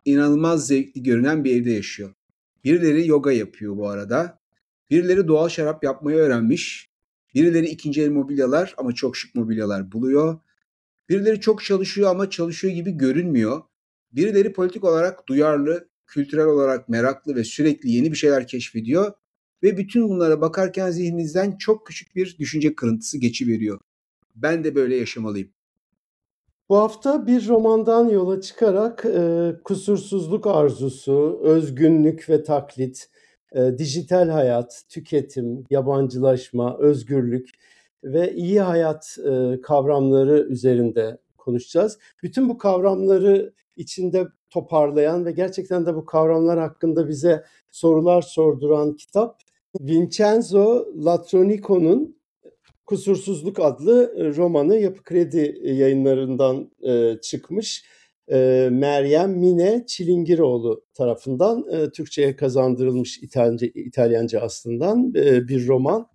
inanılmaz zevkli görünen bir evde yaşıyor. Birileri yoga yapıyor bu arada. Birileri doğal şarap yapmayı öğrenmiş. Birileri ikinci el mobilyalar ama çok şık mobilyalar buluyor. Birileri çok çalışıyor ama çalışıyor gibi görünmüyor. Birileri politik olarak duyarlı, kültürel olarak meraklı ve sürekli yeni bir şeyler keşfediyor. Ve bütün bunlara bakarken zihninizden çok küçük bir düşünce kırıntısı geçiveriyor. Ben de böyle yaşamalıyım. Bu hafta bir romandan yola çıkarak kusursuzluk arzusu, özgünlük ve taklit, dijital hayat, tüketim, yabancılaşma, özgürlük ve iyi hayat kavramları üzerinde konuşacağız. Bütün bu kavramları içinde toparlayan ve gerçekten de bu kavramlar hakkında bize sorular sorduran kitap Vincenzo Latronico'nun Kusursuzluk adlı romanı Yapı Kredi Yayınları'ndan çıkmış. Meryem Mine Çilingiroğlu tarafından Türkçe'ye kazandırılmış İtalyanca aslından bir roman.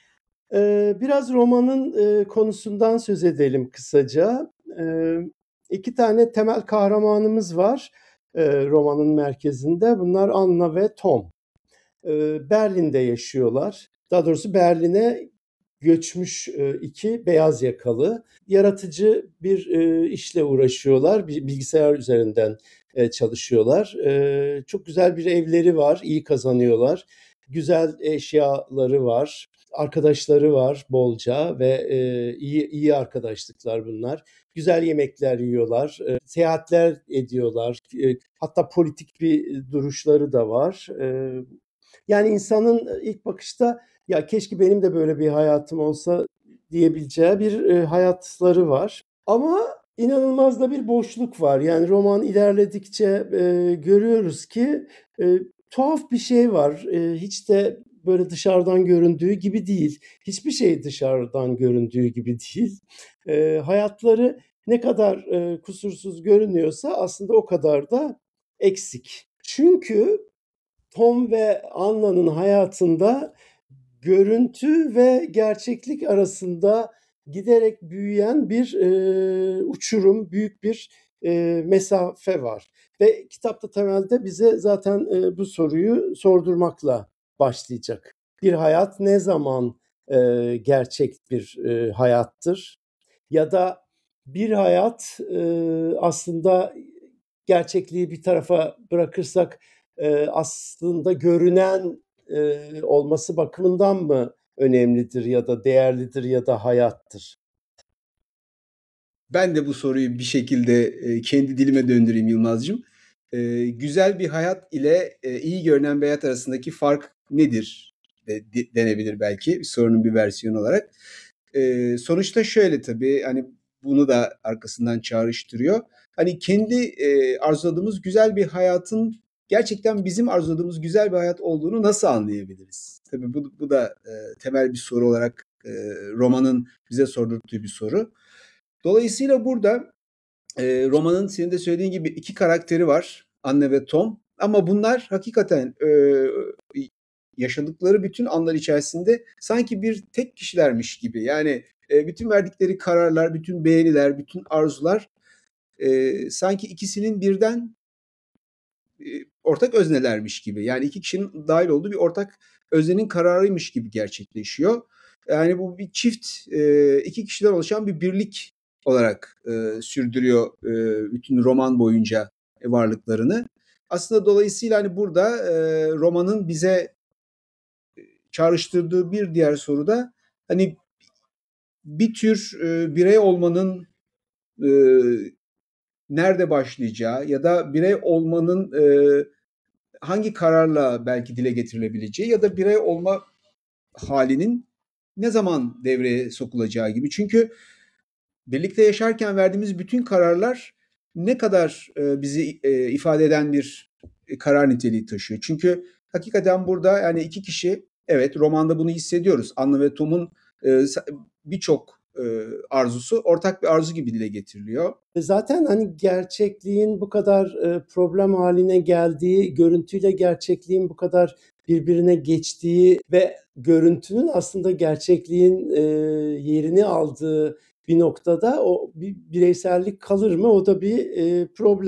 Biraz romanın konusundan söz edelim kısaca. İki tane temel kahramanımız var romanın merkezinde. Bunlar Anna ve Tom. Berlin'de yaşıyorlar. Daha doğrusu Berlin'e göçmüş iki beyaz yakalı. Yaratıcı bir işle uğraşıyorlar. Bir bilgisayar üzerinden çalışıyorlar. Çok güzel bir evleri var, iyi kazanıyorlar. Güzel eşyaları var. Arkadaşları var bolca ve iyi arkadaşlıklar bunlar. Güzel yemekler yiyorlar, seyahatler ediyorlar. Hatta politik bir duruşları da var. Yani insanın ilk bakışta ya keşke benim de böyle bir hayatım olsa diyebileceği bir hayatları var. Ama inanılmaz da bir boşluk var. Yani roman ilerledikçe görüyoruz ki tuhaf bir şey var. Hiç de böyle dışarıdan göründüğü gibi değil. Hiçbir şey dışarıdan göründüğü gibi değil. Hayatları ne kadar kusursuz görünüyorsa aslında o kadar da eksik. Çünkü Tom ve Anna'nın hayatında görüntü ve gerçeklik arasında giderek büyüyen bir uçurum, büyük bir mesafe var. Ve kitapta temelde bize zaten bu soruyu sordurmakla başlayacak. Bir hayat ne zaman gerçek bir hayattır? Ya da bir hayat aslında gerçekliği bir tarafa bırakırsak aslında görünen olması bakımından mı önemlidir ya da değerlidir ya da hayattır? Ben de bu soruyu bir şekilde kendi dilime döndüreyim Yılmaz'cığım. Güzel bir hayat ile iyi görünen bir hayat arasındaki fark nedir denebilir belki sorunun bir versiyonu olarak. Sonuçta şöyle tabii hani bunu da arkasından çağrıştırıyor. Hani kendi arzuladığımız güzel bir hayatın gerçekten bizim arzuladığımız güzel bir hayat olduğunu nasıl anlayabiliriz? Tabii bu da temel bir soru olarak romanın bize sordurduğu bir soru. Dolayısıyla burada romanın senin de söylediğin gibi iki karakteri var. Anne ve Tom. Ama bunlar hakikaten yaşadıkları bütün anlar içerisinde sanki bir tek kişilermiş gibi. Yani bütün verdikleri kararlar, bütün beğeniler, bütün arzular sanki ikisinin birden ortak öznelermiş gibi. Yani iki kişinin dahil olduğu bir ortak öznenin kararıymış gibi gerçekleşiyor. Yani bu bir çift, iki kişiden oluşan bir birlik olarak sürdürüyor bütün roman boyunca varlıklarını. Aslında dolayısıyla hani burada romanın bize çağrıştırdığı bir diğer soru da hani bir tür birey olmanın e, nerede başlayacağı ya da birey olmanın hangi kararla belki dile getirilebileceği ya da birey olma halinin ne zaman devreye sokulacağı gibi. Çünkü birlikte yaşarken verdiğimiz bütün kararlar ne kadar bizi ifade eden bir karar niteliği taşıyor. Çünkü hakikaten burada yani iki kişi evet romanda bunu hissediyoruz. Anna ve Tom'un birçok arzusu ortak bir arzu gibi dile getiriliyor. Zaten hani gerçekliğin bu kadar problem haline geldiği, görüntüyle gerçekliğin bu kadar birbirine geçtiği ve görüntünün aslında gerçekliğin yerini aldığı bir noktada o bir bireysellik kalır mı? O da bir problem.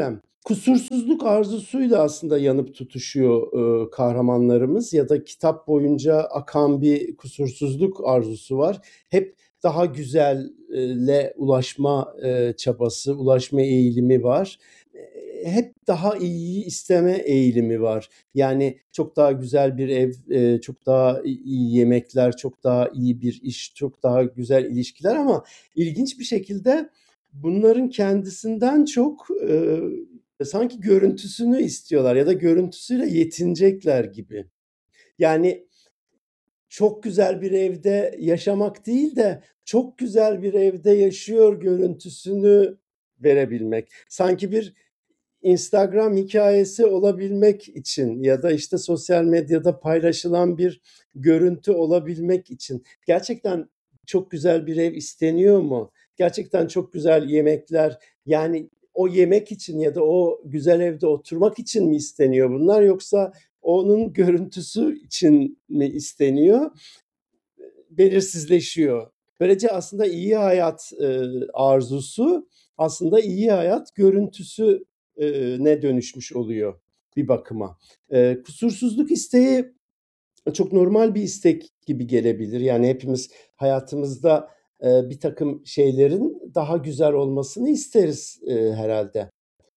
Kusursuzluk arzusuyla aslında yanıp tutuşuyor kahramanlarımız ya da kitap boyunca akan bir kusursuzluk arzusu var. Hep daha güzelle ulaşma çabası, ulaşma eğilimi var. Hep daha iyiyi isteme eğilimi var. Yani çok daha güzel bir ev, çok daha iyi yemekler, çok daha iyi bir iş, çok daha güzel ilişkiler ama ilginç bir şekilde bunların kendisinden çok sanki görüntüsünü istiyorlar ya da görüntüsüyle yetinecekler gibi. Yani çok güzel bir evde yaşamak değil de çok güzel bir evde yaşıyor görüntüsünü verebilmek. Sanki bir Instagram hikayesi olabilmek için ya da işte sosyal medyada paylaşılan bir görüntü olabilmek için. Gerçekten çok güzel bir ev isteniyor mu? Gerçekten çok güzel yemekler, yani o yemek için ya da o güzel evde oturmak için mi isteniyor bunlar, yoksa onun görüntüsü için mi isteniyor? Belirsizleşiyor. Böylece aslında iyi hayat arzusu aslında iyi hayat görüntüsü ne dönüşmüş oluyor bir bakıma. Kusursuzluk isteği çok normal bir istek gibi gelebilir. Yani hepimiz hayatımızda bir takım şeylerin daha güzel olmasını isteriz herhalde.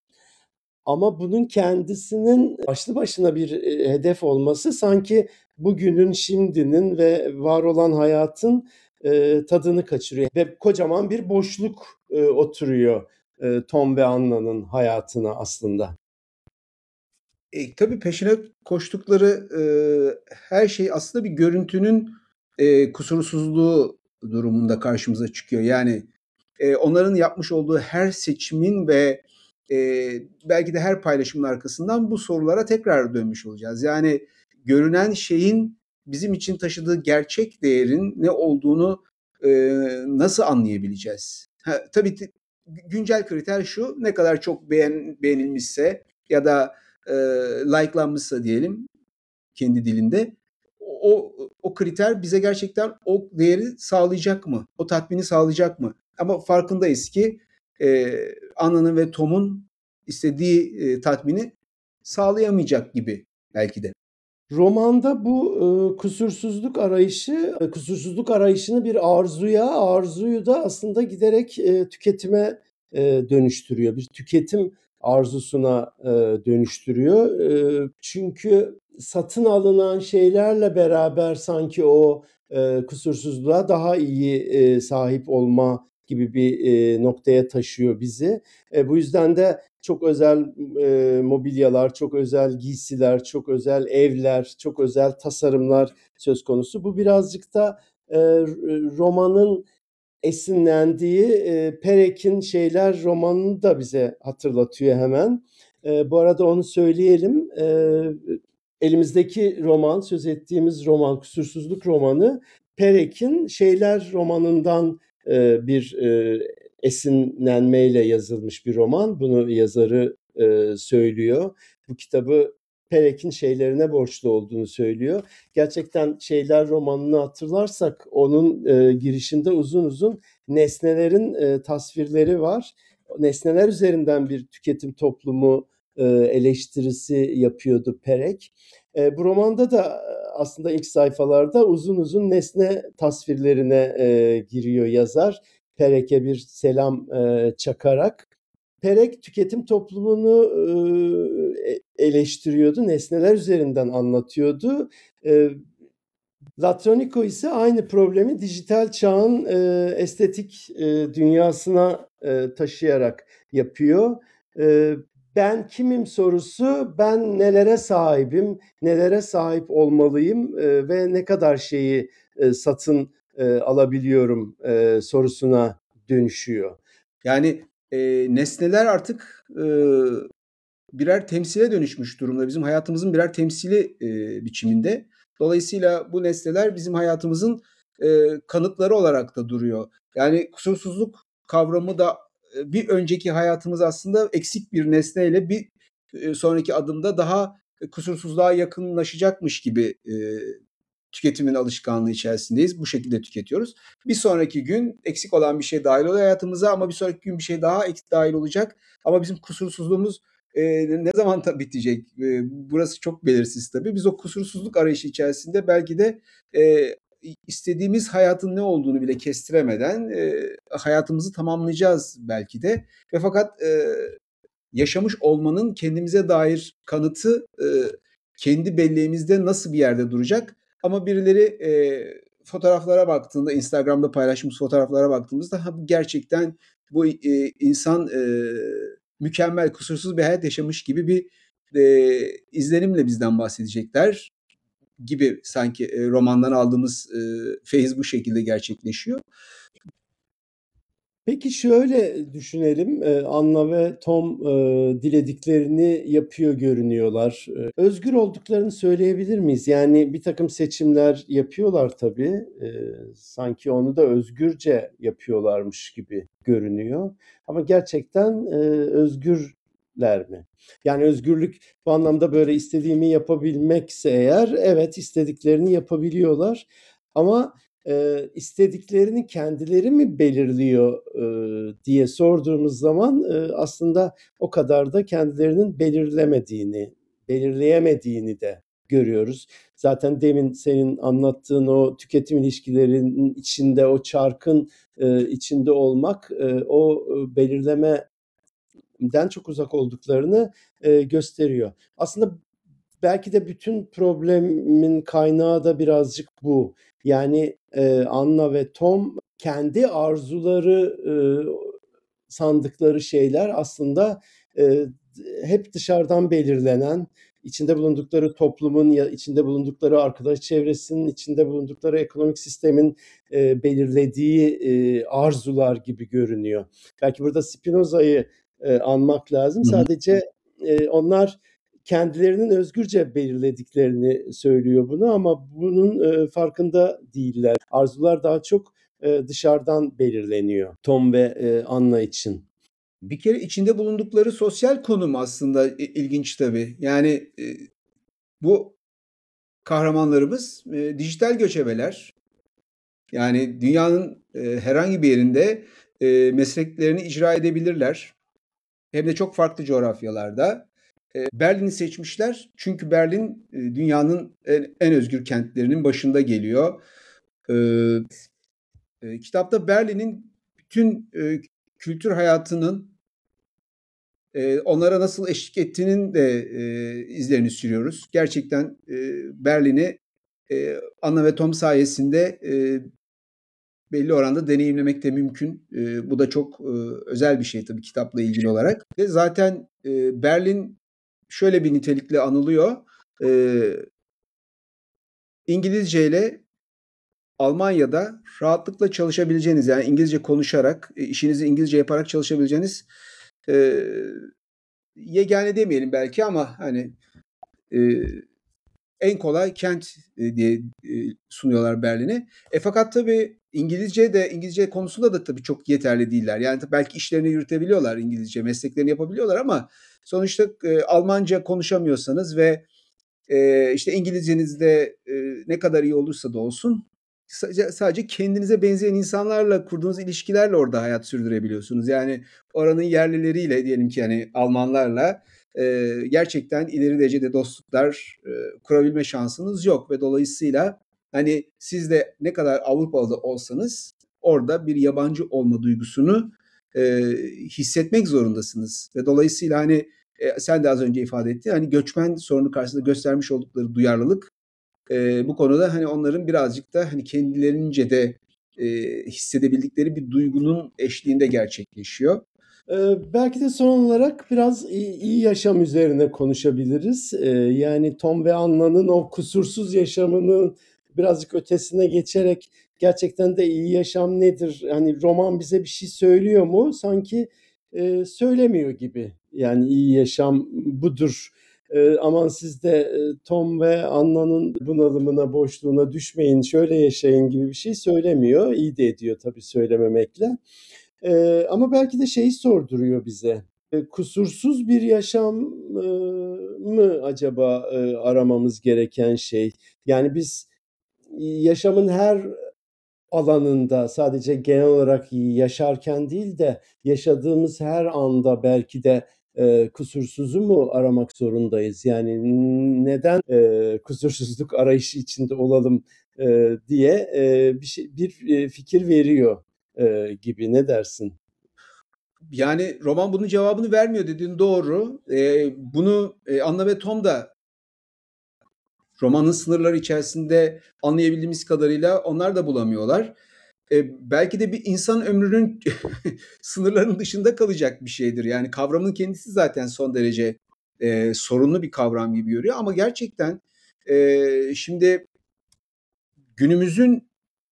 Ama bunun kendisinin başlı başına bir hedef olması sanki bugünün, şimdinin ve var olan hayatın tadını kaçırıyor. Ve kocaman bir boşluk oturuyor Tom ve Anna'nın hayatına aslında. Tabii peşine koştukları her şey aslında bir görüntünün kusursuzluğu durumunda karşımıza çıkıyor. Yani onların yapmış olduğu her seçimin ve belki de her paylaşımın arkasından bu sorulara tekrar dönmüş olacağız. Yani görünen şeyin bizim için taşıdığı gerçek değerin ne olduğunu nasıl anlayabileceğiz? Tabii güncel kriter şu: ne kadar çok beğenilmişse ya da like'lanmışsa diyelim kendi dilinde, o kriter bize gerçekten o değeri sağlayacak mı? O tatmini sağlayacak mı? Ama farkındayız ki Anna'nın ve Tom'un istediği tatmini sağlayamayacak gibi belki de. Romanda bu kusursuzluk arayışını bir arzuyu da aslında giderek tüketime dönüştürüyor. Bir tüketim arzusuna dönüştürüyor. Çünkü satın alınan şeylerle beraber sanki o kusursuzluğa daha iyi sahip olma gibi bir noktaya taşıyor bizi. Bu yüzden de çok özel mobilyalar, çok özel giysiler, çok özel evler, çok özel tasarımlar söz konusu. Bu birazcık da romanın esinlendiği Perek'in Şeyler romanını da bize hatırlatıyor hemen. Bu arada onu söyleyelim. Elimizdeki roman, söz ettiğimiz roman, Kusursuzluk romanı, Perek'in Şeyler romanından bir esinlenmeyle yazılmış bir roman. Bunu yazarı söylüyor. Bu kitabı Perek'in şeylerine borçlu olduğunu söylüyor. Gerçekten Şeyler romanını hatırlarsak onun girişinde uzun uzun nesnelerin tasvirleri var. Nesneler üzerinden bir tüketim toplumu eleştirisi yapıyordu Perek. Bu romanda da aslında ilk sayfalarda uzun uzun nesne tasvirlerine giriyor yazar. Perek'e bir selam çakarak. Perek tüketim toplumunu eleştiriyordu, nesneler üzerinden anlatıyordu. Latronico ise aynı problemi dijital çağın estetik dünyasına taşıyarak yapıyor. Ben kimim sorusu, ben nelere sahibim, nelere sahip olmalıyım ve ne kadar şeyi satın alabiliyorum sorusuna dönüşüyor. Yani nesneler artık birer temsile dönüşmüş durumda. Bizim hayatımızın birer temsili biçiminde. Dolayısıyla bu nesneler bizim hayatımızın kanıtları olarak da duruyor. Yani kusursuzluk kavramı da bir önceki hayatımız aslında eksik bir nesneyle bir sonraki adımda daha kusursuzluğa yakınlaşacakmış gibi tüketimin alışkanlığı içerisindeyiz. Bu şekilde tüketiyoruz. Bir sonraki gün eksik olan bir şey dahil oluyor hayatımıza ama bir sonraki gün bir şey daha eksik dahil olacak. Ama bizim kusursuzluğumuz Ne zaman bitecek? Burası çok belirsiz tabii. Biz o kusursuzluk arayışı içerisinde belki de istediğimiz hayatın ne olduğunu bile kestiremeden hayatımızı tamamlayacağız belki de. Ve fakat yaşamış olmanın kendimize dair kanıtı kendi belleğimizde nasıl bir yerde duracak? Ama birileri fotoğraflara baktığında, Instagram'da paylaştığımız fotoğraflara baktığımızda ha, bu gerçekten bu insan mükemmel, kusursuz bir hayat yaşamış gibi bir izlenimle bizden bahsedecekler gibi sanki romandan aldığımız feyiz bu şekilde gerçekleşiyor. Peki şöyle düşünelim, Anna ve Tom dilediklerini yapıyor görünüyorlar. Özgür olduklarını söyleyebilir miyiz? Yani bir takım seçimler yapıyorlar tabii. Sanki onu da özgürce yapıyorlarmış gibi görünüyor. Ama gerçekten özgürler mi? Yani özgürlük bu anlamda böyle istediğimi yapabilmekse eğer, evet istediklerini yapabiliyorlar. Ama istediklerini kendileri mi belirliyor diye sorduğumuz zaman aslında o kadar da kendilerinin belirleyemediğini de görüyoruz. Zaten demin senin anlattığın o tüketim ilişkilerinin içinde, o çarkın içinde olmak o belirlemeden çok uzak olduklarını gösteriyor. Aslında belki de bütün problemin kaynağı da birazcık bu. Yani Anna ve Tom kendi arzuları sandıkları şeyler aslında e, hep dışarıdan belirlenen, içinde bulundukları toplumun ya içinde bulundukları arkadaş çevresinin, içinde bulundukları ekonomik sistemin belirlediği arzular gibi görünüyor. Belki burada Spinoza'yı anmak lazım. Hı hı. Sadece onlar kendilerinin özgürce belirlediklerini söylüyor bunu ama bunun farkında değiller. Arzular daha çok dışarıdan belirleniyor Tom ve Anna için. Bir kere içinde bulundukları sosyal konum aslında ilginç tabii. Yani bu kahramanlarımız dijital göçebeler. Yani dünyanın herhangi bir yerinde mesleklerini icra edebilirler. Hem de çok farklı coğrafyalarda. Berlin'i seçmişler çünkü Berlin dünyanın en özgür kentlerinin başında geliyor. Kitapta Berlin'in bütün kültür hayatının onlara nasıl eşlik ettiğinin de izlerini sürüyoruz. Gerçekten Berlin'i Anna ve Tom sayesinde belli oranda deneyimlemek de mümkün. Bu da çok özel bir şey tabii kitapla ilgili olarak. Ve zaten Berlin şöyle bir nitelikle anılıyor. İngilizce ile Almanya'da rahatlıkla çalışabileceğiniz, yani İngilizce konuşarak, işinizi İngilizce yaparak çalışabileceğiniz yegane demeyelim belki ama hani en kolay kent diye sunuyorlar Berlin'i. Fakat tabii İngilizce konusunda da tabii çok yeterli değiller. Yani belki işlerini yürütebiliyorlar İngilizce, mesleklerini yapabiliyorlar ama sonuçta Almanca konuşamıyorsanız ve işte İngilizcenizde ne kadar iyi olursa da olsun sadece kendinize benzeyen insanlarla kurduğunuz ilişkilerle orada hayat sürdürebiliyorsunuz. Yani oranın yerlileriyle diyelim ki yani Almanlarla gerçekten ileri derecede dostluklar kurabilme şansınız yok ve dolayısıyla hani siz de ne kadar Avrupalı olsanız orada bir yabancı olma duygusunu hissetmek zorundasınız ve dolayısıyla hani sen de az önce ifade ettin hani göçmen sorunu karşısında göstermiş oldukları duyarlılık bu konuda hani onların birazcık da hani kendilerince de hissedebildikleri bir duygunun eşliğinde gerçekleşiyor. Belki de son olarak biraz iyi yaşam üzerine konuşabiliriz. Yani Tom ve Anna'nın o kusursuz yaşamının birazcık ötesine geçerek gerçekten de iyi yaşam nedir? Hani roman bize bir şey söylüyor mu? Sanki söylemiyor gibi. Yani iyi yaşam budur. Aman siz de Tom ve Anna'nın bunalımına, boşluğuna düşmeyin, şöyle yaşayın gibi bir şey söylemiyor. İyi de ediyor tabii söylememekle. Ama belki de şeyi sorduruyor bize. Kusursuz bir yaşam mı acaba aramamız gereken şey? Yani biz yaşamın her alanında sadece genel olarak yaşarken değil de yaşadığımız her anda belki de kusursuzu mu aramak zorundayız? Yani neden kusursuzluk arayışı içinde olalım diye bir fikir veriyor gibi. Ne dersin? Yani roman bunun cevabını vermiyor dediğin doğru. Bunu Anna ve Tom da romanın sınırları içerisinde anlayabildiğimiz kadarıyla onlar da bulamıyorlar. Belki de bir insan ömrünün sınırlarının dışında kalacak bir şeydir. Yani kavramın kendisi zaten son derece sorunlu bir kavram gibi görüyor. Ama gerçekten şimdi günümüzün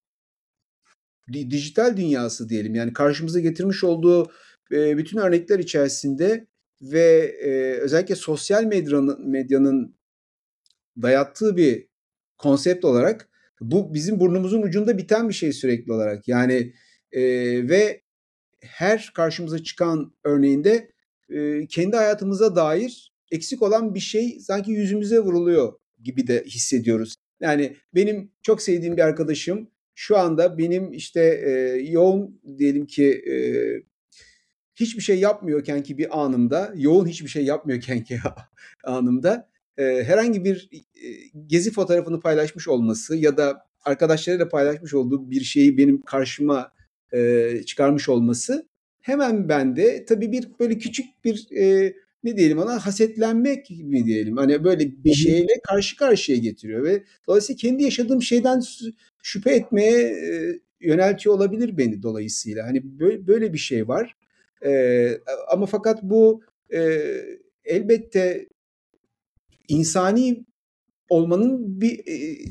dijital dünyası diyelim, yani karşımıza getirmiş olduğu bütün örnekler içerisinde ve özellikle sosyal medyanın dayattığı bir konsept olarak bu bizim burnumuzun ucunda biten bir şey sürekli olarak. Yani ve her karşımıza çıkan örneğinde kendi hayatımıza dair eksik olan bir şey sanki yüzümüze vuruluyor gibi de hissediyoruz. Yani benim çok sevdiğim bir arkadaşım şu anda benim işte yoğun diyelim ki hiçbir şey yapmıyorken ki bir anımda, yoğun hiçbir şey yapmıyorken ki anımda herhangi bir gezi fotoğrafını paylaşmış olması ya da arkadaşlarıyla paylaşmış olduğu bir şeyi benim karşıma çıkarmış olması hemen bende tabii bir böyle küçük bir ne diyelim ona hasetlenmek mi diyelim. Hani böyle bir şeyle karşı karşıya getiriyor ve dolayısıyla kendi yaşadığım şeyden şüphe etmeye yöneltiyor olabilir beni dolayısıyla. Hani böyle bir şey var. Ama fakat bu elbette insani olmanın bir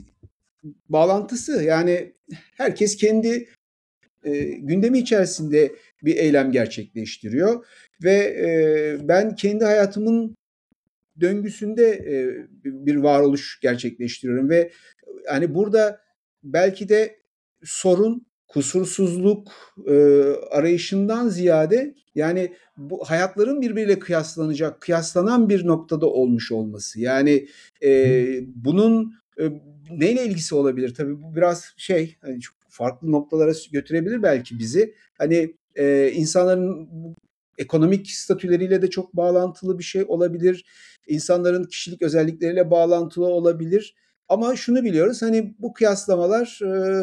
bağlantısı. Yani herkes kendi gündemi içerisinde bir eylem gerçekleştiriyor ve ben kendi hayatımın döngüsünde bir varoluş gerçekleştiriyorum ve hani burada belki de sorun kusursuzluk arayışından ziyade yani bu hayatların birbiriyle kıyaslanan bir noktada olmuş olması. Yani bunun neyle ilgisi olabilir? Tabii bu biraz hani çok farklı noktalara götürebilir belki bizi. Hani insanların ekonomik statüleriyle de çok bağlantılı bir şey olabilir. İnsanların kişilik özellikleriyle bağlantılı olabilir. Ama şunu biliyoruz, hani bu kıyaslamalar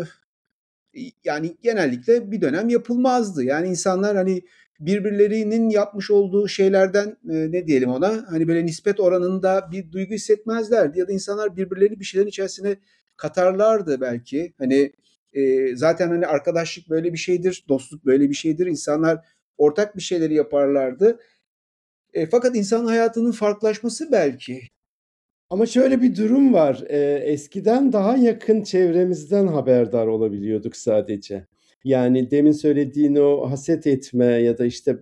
yani genellikle bir dönem yapılmazdı. Yani insanlar hani birbirlerinin yapmış olduğu şeylerden ne diyelim ona, hani böyle nispet oranında bir duygu hissetmezlerdi ya da insanlar birbirlerini bir şeylerin içerisine katarlardı belki. Hani zaten hani arkadaşlık böyle bir şeydir, dostluk böyle bir şeydir. İnsanlar ortak bir şeyleri yaparlardı. Fakat insan hayatının farklılaşması belki. Ama şöyle bir durum var. Eskiden daha yakın çevremizden haberdar olabiliyorduk sadece. Yani demin söylediğin o haset etme ya da işte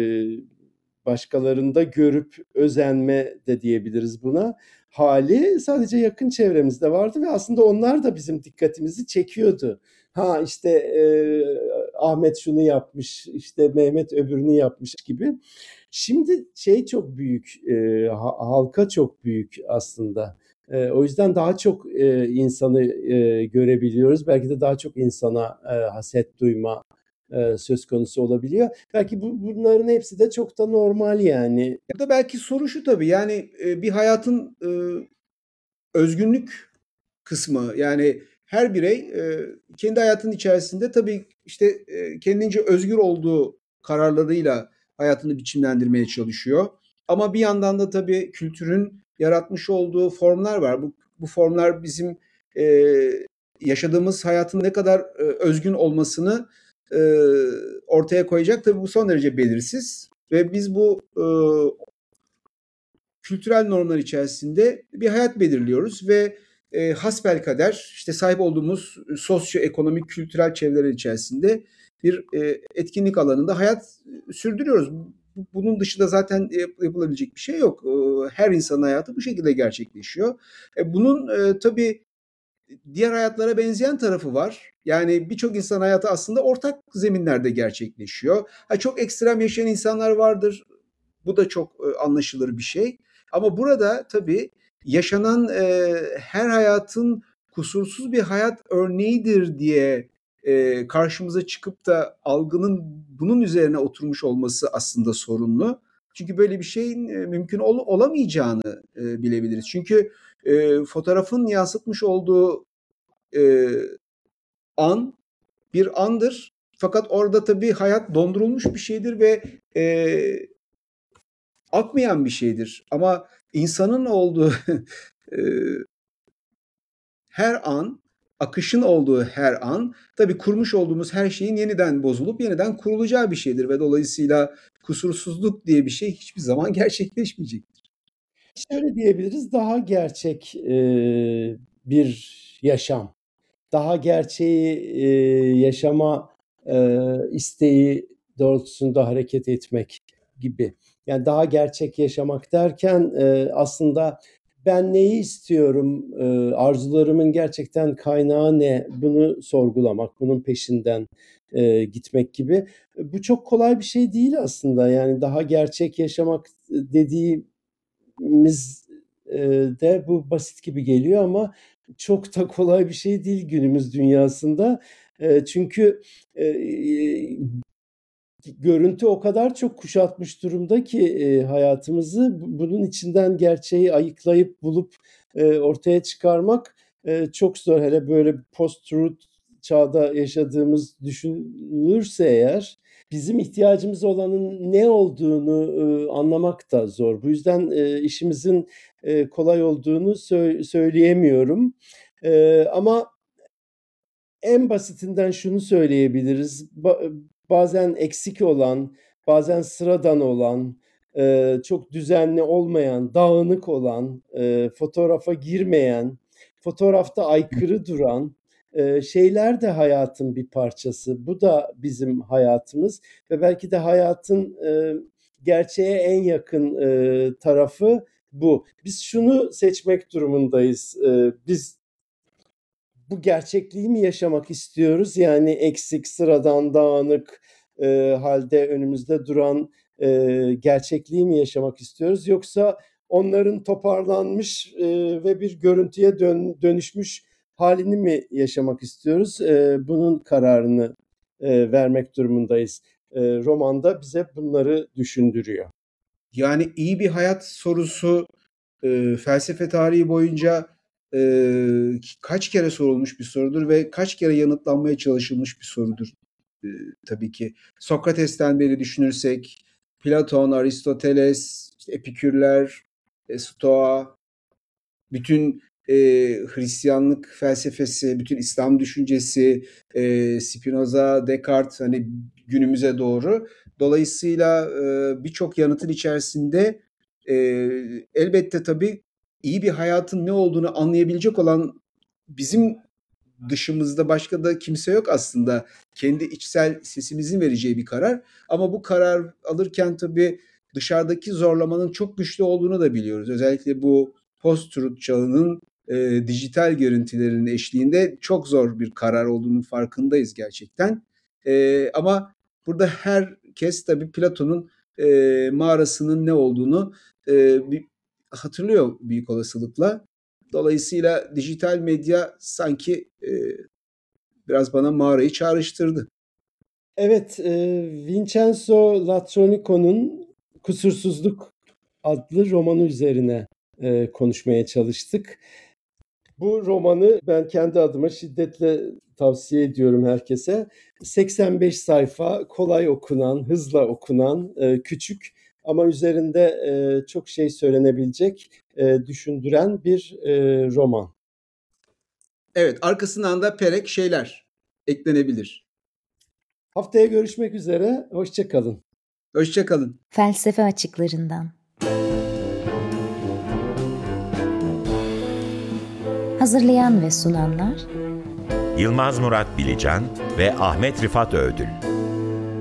başkalarında görüp özenme de diyebiliriz buna. Hali sadece yakın çevremizde vardı ve aslında onlar da bizim dikkatimizi çekiyordu. Ha işte Ahmet şunu yapmış, işte Mehmet öbürünü yapmış gibi. Şimdi çok büyük, halka çok büyük aslında. O yüzden daha çok insanı görebiliyoruz. Belki de daha çok insana haset duyma söz konusu olabiliyor. Belki bunların hepsi de çok da normal yani. Ya da belki soru şu tabii, yani bir hayatın özgünlük kısmı, yani her birey kendi hayatının içerisinde tabii işte kendince özgür olduğu kararlarıyla hayatını biçimlendirmeye çalışıyor. Ama bir yandan da tabii kültürün yaratmış olduğu formlar var. Bu formlar bizim e, yaşadığımız hayatın ne kadar özgün olmasını e, ortaya koyacak. Tabii bu son derece belirsiz ve biz bu kültürel normlar içerisinde bir hayat belirliyoruz ve hasbelkader işte sahip olduğumuz sosyoekonomik kültürel çevreler içerisinde bir etkinlik alanında hayat sürdürüyoruz. Bunun dışında zaten yapılabilecek bir şey yok. Her insanın hayatı bu şekilde gerçekleşiyor. Bunun tabii diğer hayatlara benzeyen tarafı var. Yani birçok insan hayatı aslında ortak zeminlerde gerçekleşiyor. Çok ekstrem yaşayan insanlar vardır. Bu da çok anlaşılır bir şey. Ama burada tabii yaşanan her hayatın kusursuz bir hayat örneğidir diye karşımıza çıkıp da algının bunun üzerine oturmuş olması aslında sorunlu. Çünkü böyle bir şeyin mümkün olamayacağını bilebiliriz. Çünkü fotoğrafın yansıtmış olduğu an bir andır. Fakat orada tabii hayat dondurulmuş bir şeydir ve akmayan bir şeydir. Ama insanın olduğu her an, akışın olduğu her an, tabii kurmuş olduğumuz her şeyin yeniden bozulup yeniden kurulacağı bir şeydir ve dolayısıyla kusursuzluk diye bir şey hiçbir zaman gerçekleşmeyecektir. Şöyle diyebiliriz, daha gerçek bir yaşam, daha gerçeği yaşama isteği doğrultusunda hareket etmek gibi. Yani daha gerçek yaşamak derken aslında ben neyi istiyorum, arzularımın gerçekten kaynağı ne, bunu sorgulamak, bunun peşinden gitmek gibi. Bu çok kolay bir şey değil aslında. Yani daha gerçek yaşamak dediğimiz de bu basit gibi geliyor ama çok da kolay bir şey değil günümüz dünyasında. Çünkü görüntü o kadar çok kuşatmış durumda ki hayatımızı, bunun içinden gerçeği ayıklayıp bulup ortaya çıkarmak çok zor. Hele böyle post-truth çağda yaşadığımız düşünülürse eğer, bizim ihtiyacımız olanın ne olduğunu anlamak da zor. Bu yüzden işimizin kolay olduğunu söyleyemiyorum. Ama en basitinden şunu söyleyebiliriz. Bazen eksik olan, bazen sıradan olan, çok düzenli olmayan, dağınık olan, fotoğrafa girmeyen, fotoğrafta aykırı duran şeyler de hayatın bir parçası. Bu da bizim hayatımız ve belki de hayatın gerçeğe en yakın tarafı bu. Biz şunu seçmek durumundayız. Biz bu gerçekliği mi yaşamak istiyoruz? Yani eksik, sıradan, dağınık halde önümüzde duran gerçekliği mi yaşamak istiyoruz? Yoksa onların toparlanmış ve bir görüntüye dönüşmüş halini mi yaşamak istiyoruz? Bunun kararını vermek durumundayız. Romanda bize bunları düşündürüyor. Yani iyi bir hayat sorusu felsefe tarihi boyunca kaç kere sorulmuş bir sorudur ve kaç kere yanıtlanmaya çalışılmış bir sorudur. Tabii ki Sokrates'ten beri düşünürsek Platon, Aristoteles, işte Epikürler, Stoa, bütün Hristiyanlık felsefesi, bütün İslam düşüncesi, Spinoza, Descartes hani günümüze doğru. Dolayısıyla birçok yanıtın içerisinde elbette tabii iyi bir hayatın ne olduğunu anlayabilecek olan bizim dışımızda başka da kimse yok aslında. Kendi içsel sesimizin vereceği bir karar. Ama bu karar alırken tabii dışarıdaki zorlamanın çok güçlü olduğunu da biliyoruz. Özellikle bu post-truth çağının dijital görüntülerinin eşliğinde çok zor bir karar olduğunun farkındayız gerçekten. Ama burada herkes tabii Platon'un mağarasının ne olduğunu hatırlıyor büyük olasılıkla. Dolayısıyla dijital medya sanki biraz bana mağarayı çağrıştırdı. Evet, Vincenzo Latronico'nun Kusursuzluk adlı romanı üzerine konuşmaya çalıştık. Bu romanı ben kendi adıma şiddetle tavsiye ediyorum herkese. 85 sayfa, kolay okunan, hızla okunan, küçük ama üzerinde çok şey söylenebilecek, düşündüren bir roman. Evet, arkasından da perek şeyler eklenebilir. Haftaya görüşmek üzere, hoşça kalın. Hoşça kalın. Felsefe açıklarından. Hazırlayan ve sunanlar Yılmaz Murat Bilecan ve Ahmet Rifat Öğdül.